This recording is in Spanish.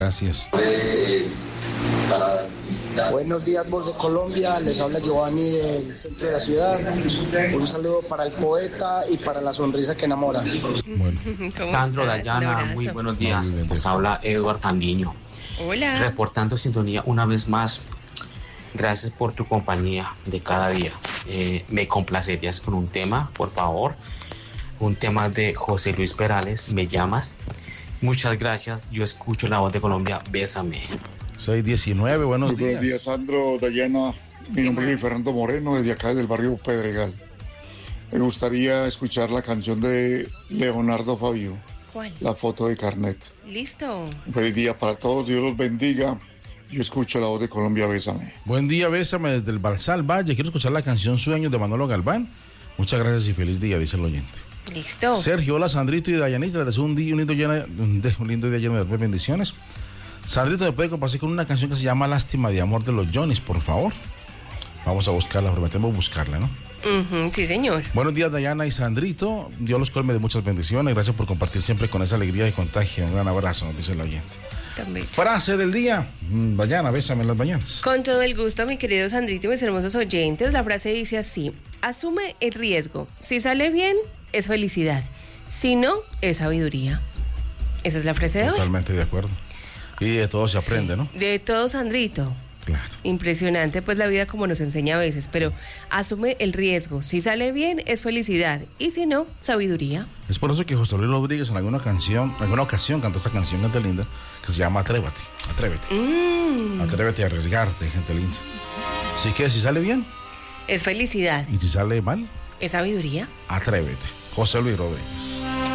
Gracias. Buenos días, Voz de Colombia. Les habla Giovanni del centro de la ciudad. Un saludo para el poeta y para la sonrisa que enamora. Bueno. Sandro, Dayana, muy buenos días. Les habla Edward Fandiño. Hola. Reportando sintonía una vez más. Gracias por tu compañía de cada día. Me complacerías con un tema, por favor. Un tema de José Luis Perales, Me llamas. Muchas gracias. Yo escucho la Voz de Colombia. Bésame. 619, buenos días. Buenos días, Sandro, Dayana. Mi nombre es Fernando Moreno, desde acá, del barrio Pedregal. Me gustaría escuchar la canción de Leonardo Fabio. ¿Cuál? La foto de carnet. Listo. Feliz día para todos, Dios los bendiga. Yo escucho la Voz de Colombia, bésame. Buen día, bésame desde el Balsal Valle. Quiero escuchar la canción Sueños de Manolo Galván. Muchas gracias y feliz día, dice el oyente. Listo. Sergio, hola Sandrito y Dayanita. Les deseo un lindo día lleno de bendiciones. Sandrito, ¿me puede compartir con una canción que se llama Lástima de Amor de los Johnny's, por favor? Vamos a buscarla, prometemos buscarla, ¿no? Sí, señor. Buenos días, Dayana y Sandrito. Dios los colme de muchas bendiciones. Gracias por compartir siempre con esa alegría y contagio. Un gran abrazo, nos dice el oyente. También. Frase del día. Dayana, bésame en las mañanas. Con todo el gusto, mi querido Sandrito y mis hermosos oyentes, la frase dice así: asume el riesgo. Si sale bien, es felicidad. Si no, es sabiduría. Esa es la frase de hoy. Totalmente de acuerdo. Y de todo se aprende, Sí, ¿no? de todo, Sandrito. Claro. Impresionante, pues la vida como nos enseña a veces, pero asume el riesgo. Si sale bien, es felicidad. Y si no, sabiduría. Es por eso que José Luis Rodríguez en alguna ocasión cantó esta canción, gente linda, que se llama Atrévete. Atrévete a arriesgarte, gente linda. Así que si sale bien. Es felicidad. Y si sale mal. Es sabiduría. Atrévete. José Luis Rodríguez.